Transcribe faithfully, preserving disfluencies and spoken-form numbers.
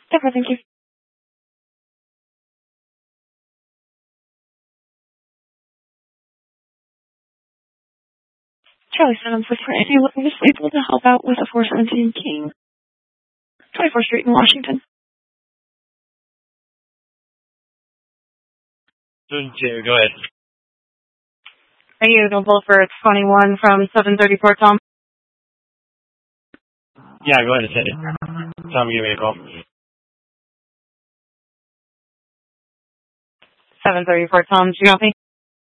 Okay, thank you. Charlie seven six for Andy looking to able to help out with a four seventeen King. twenty-fourth Street in Washington. Two, go ahead. Are you available for twenty-one from seven thirty-four, Tom? Yeah, go ahead and send it. Tom, give me a call. seven thirty-four, Tom. Do you copy?